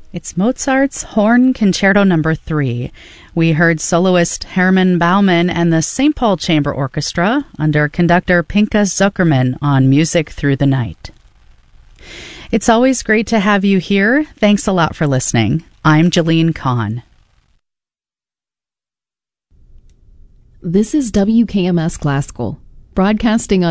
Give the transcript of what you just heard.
It's Mozart's Horn Concerto No. 3. We heard soloist Hermann Baumann and the St. Paul Chamber Orchestra under conductor Pinchas Zuckerman on Music Through the Night. It's always great to have you here. Thanks a lot for listening. I'm Jalene Kahn. This is WKMS Classical, broadcasting on